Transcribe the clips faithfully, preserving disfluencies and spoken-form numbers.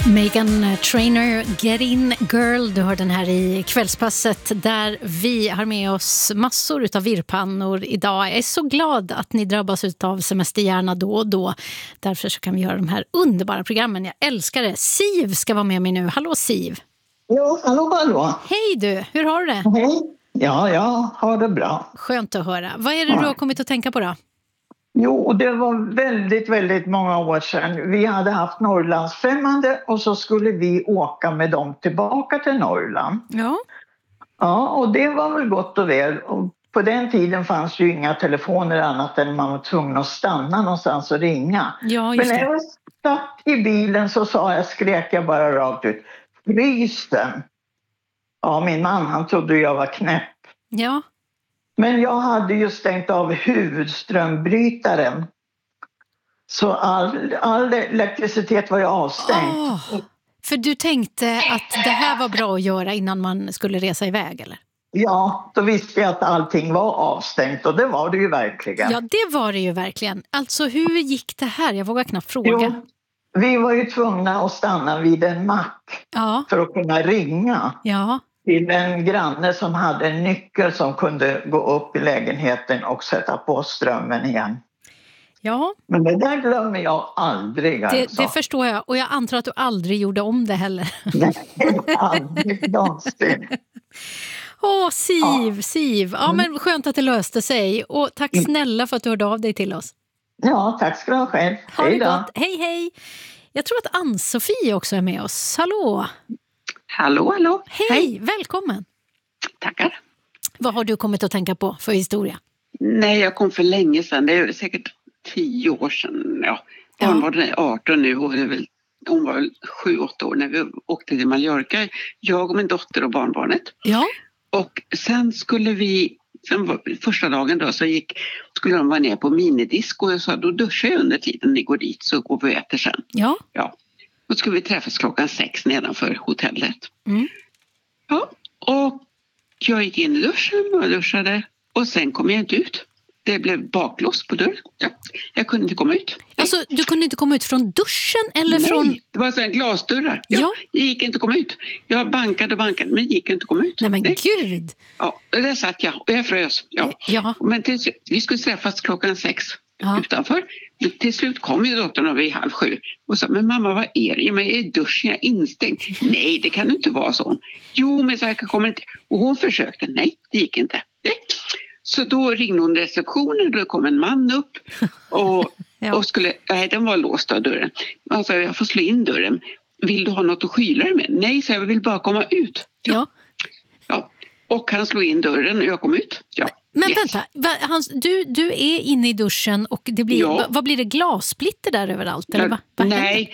Meghan Trainor, Get In Girl, du hör den här i kvällspasset där vi har med oss massor utav virrpannor idag. Jag är så glad att ni drabbas av semesterhjärna då och då. Därför så kan vi göra de här underbara programmen. Jag älskar det. Siv ska vara med mig nu. Hallå Siv! Jo, hallå, hallå. Hej du, hur har du det? Hej. Ja, jag har det bra. Skönt att höra. Vad är det ja. du har kommit att tänka på då? Jo, det var väldigt, väldigt många år sedan. Vi hade haft Norrlandsfrämmande och så skulle vi åka med dem tillbaka till Norrland. Ja. Ja, och det var väl gott och väl. Och på den tiden fanns ju inga telefoner annat än man var tvungen att stanna någonstans och ringa. Ja, just Men när det. jag satt i bilen så sa jag, skrek jag bara rakt ut, frys den. Ja, min man han trodde jag var knäpp. Ja. Men jag hade ju stängt av huvudströmbrytaren. Så all, all elektricitet var ju avstängt. Oh, för du tänkte att det här var bra att göra innan man skulle resa iväg, eller? Ja, då visste jag att allting var avstängt och det var det ju verkligen. Ja, det var det ju verkligen. Alltså, hur gick det här? Jag vågar knappt fråga. Jo, vi var ju tvungna att stanna vid en mack ja. för att kunna ringa. Ja. Till en granne som hade en nyckel som kunde gå upp i lägenheten och sätta på strömmen igen. Ja. Men det där glömmer jag aldrig. Alltså. Det, det förstår jag. Och jag antar att du aldrig gjorde om det heller. Nej, aldrig någonsin. Åh, Siv, ja. Siv. Ja, men skönt att det löste sig. Och tack snälla för att du hörde av dig till oss. Ja, tack ska du ha själv. Ha hej det då. Gott. Hej, hej. Jag tror att Ann-Sofie också är med oss. Hallå. Hallå, hallå. Hej, Hej, välkommen. Tackar. Vad har du kommit att tänka på för historia? Nej, jag kom för länge sedan. Det är säkert tio år sedan. Ja, hon ja. var arton nu och det väl, hon var väl sju, åtta år när vi åkte till Mallorca. Jag och min dotter och barnbarnet. Ja. Och sen skulle vi, sen var, första dagen då så gick, skulle de vara ner på minidisco och jag sa då duschar jag under tiden ni går dit så går vi och äter sen. Ja. Ja. Då skulle vi träffas klockan sex nedanför hotellet. Mm. Ja, och jag gick in i duschen och duschade och sen kom jag inte ut. Det blev baklås på dörren. Ja, jag kunde inte komma ut. Nej. Alltså, du kunde inte komma ut från duschen eller Nej, från... det var så en glasdörrar. Ja, ja. Jag gick inte att komma ut. Jag bankade och bankade men gick inte att komma ut. Nej men Nej. gud! Ja, där satt jag och jag frös. Ja. Ja. Men till, vi skulle träffas klockan sex ja. utanför. Till slut kom ju dottern och vid halv sju och sa, men mamma vad är det? Jag är i duschen, jag är instängd. Nej, det kan inte vara så. Jo, men så jag kommer inte. Och hon försökte, nej, det gick inte. Nej. Så då ringde hon receptionen, då kom en man upp och, ja. och skulle, nej den var låst av dörren. Alltså jag får slå in dörren. Vill du ha något att skyla dig med? Nej, så jag vill bara komma ut. Ja. Ja. Och han slog in dörren och jag kom ut. Ja. Men yes. vänta, va, Hans, du, du är inne i duschen och det blir, ja. va, vad blir det, glassplitter där överallt? Eller va, vad nej,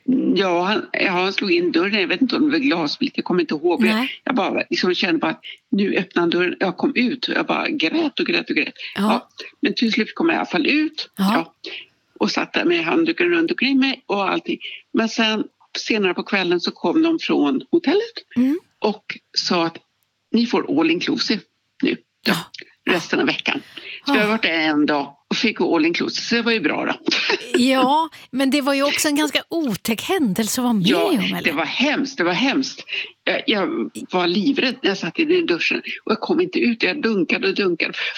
ja han, ja, han slog in dörren, jag vet inte om det var glassplitter, jag kommer inte ihåg. Nej. Jag bara liksom kände bara att nu öppnade dörren, jag kom ut och jag bara grät och grät och grät. Ja. Ja, men till slut kom jag i alla fall ut ja. Ja, och satt där med handduken runt omkring mig och allting. Men sen senare på kvällen så kom de från hotellet mm. och sa att ni får all inclusive nu. Ja. Resten av veckan. Så oh. vi har varit där en dag och fick all inclusive, så det var ju bra då. Ja, men det var ju också en ganska otäck händelse att vara med ja, om. Eller? det var hemskt, det var hemskt. Jag, jag var livrädd när jag satt i den duschen och jag kom inte ut, jag dunkade och dunkade.